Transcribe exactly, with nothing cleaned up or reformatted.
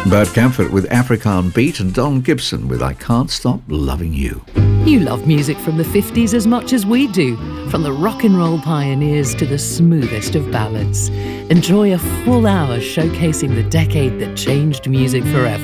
Bert Camford with Afrikaan Beat and Don Gibson with I Can't Stop Loving You. You love music from the fifties as much as we do, from the rock and roll pioneers to the smoothest of ballads. Enjoy a full hour showcasing the decade that changed music forever.